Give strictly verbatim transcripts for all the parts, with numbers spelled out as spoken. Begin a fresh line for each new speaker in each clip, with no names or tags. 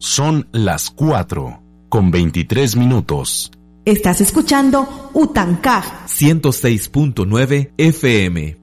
Son las cuatro con veintitrés minutos.
Estás escuchando Utancaj
ciento seis punto nueve F M.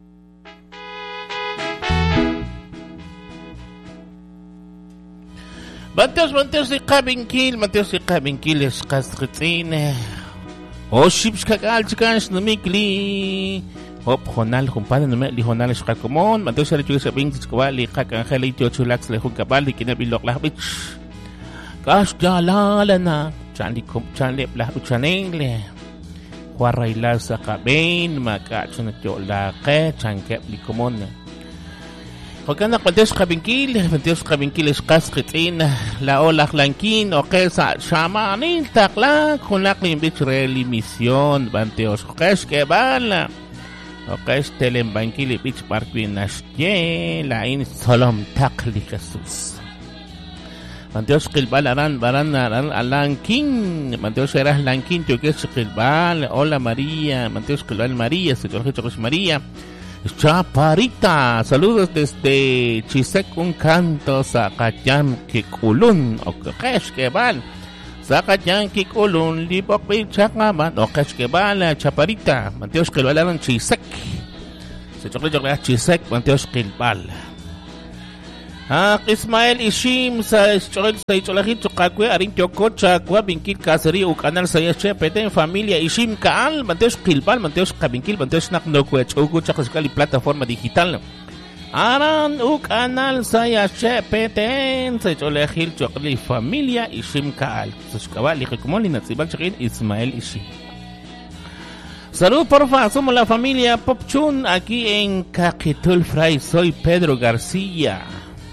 Mateos, Mateos de Kabinkil, Mateos de Kabinkil es Castritzine. O Ships Kakal, Chicans, no Mikli. Hop, Jonal, Jumpana, no me li Jonal es Kakomon, Mateos de Chugis Abing, Chikawali, Kakangel, y Chulax, le Junkabali, Kinabilok Labich. Kash Jalalana, Chanli Kum Chanli Blahu Chanengle. Huarraila Sakabin, Makachun Jola, Chankep, Likomon. Porque Mateos Kabinkil, Mateos Kabinkil es Castritzine, la Ola Lankin, o que sa Shamanil Takla, con la Klimbich Relimisión, Mateos Kesh que bala. O que es Telembankili Beach Park Binashye, la in Solom Takli Jesús. Mateos Kilbal Aran, Baran Aran Alankin, Mateos Eras Lankin, Tioques Kilbal, Hola María, Mateos Kilbal María, se te lo María. Chaparita, saludos desde Chisec, un canto, Zacayam Kikulun, o Kesh que van, Zacayam Kikulun, Libopi Chakaman, o Kesh que van, Chaparita, Mateos que lo hablaron Chisec, se choque yo Chisec, Mateos que bal. Ah, Ismael Ishim, sa Chol, sa Cholajit, Chokakwe, Arin Chococha, Binkil Caseri, u Canal Sayache, Peten, Familia Ishim Kaal, Mateos Kilbal, Mateos Kabinkil, Mateos Naknokwe, Choku, Chakascal y plataforma digital. Aran, u Canal Sayache, Peten, sa Cholajit, Chokli, Familia Ishim Kaal, Sashkabal, y Rekumoli, Natsibal Chakin, Ismael Ishim. Salud, porfa, somos la familia Popchun aquí en Caquitul Fray, soy Pedro García.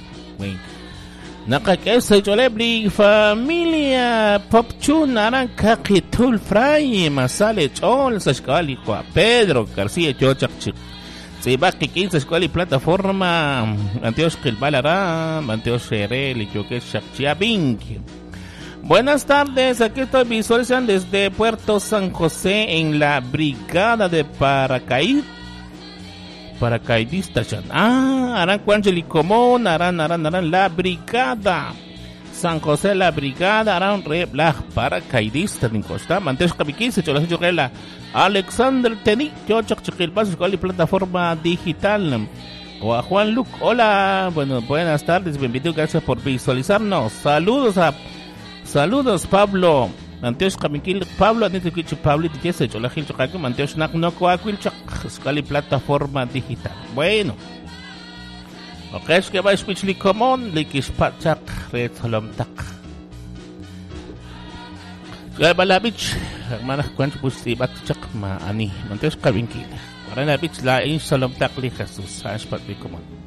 Nakakesa Jolebli familia Popchun Aranca Kitul Fray Masale Chol Sashkali Juan Pedro García Chochak Sibaki quince Sashkali plataforma Anteos Kilbalara Anteos Sherel y Choque Shakchiabing. Buenas tardes, aquí estoy visualizando desde Puerto San José en la brigada de paracaídas. Paracaidistas, ah, Aran Cuangeli Común, Aran, Aran, Aran, la brigada, San José, la brigada, Aran, Re, Blah, paracaidistas, en Costa, Manteos Cabiquis, Cholas Choquela, Alexander Teni, Chochak Chiquilpas, Escuela y plataforma digital, o a Juan Luc, hola, bueno, buenas tardes, bienvenido, gracias por visualizarnos, saludos a, saludos Pablo, Manteos Cabiquil, Pablo, Anito Kichu, Pablo, y Jesse, Cholajil Chocaco, Manteos Naknoko, Aquilchak, Escuela y plataforma digital. Bueno, ok, es que va a escuchar común, Likispachak, Red Solomtak. Gabalabich, hermanas, cuánto pusti batchak ma ani, Manteos Cabiquil. Ahora la bitch la in Solomtak, Li Jesús, Ashpat Común.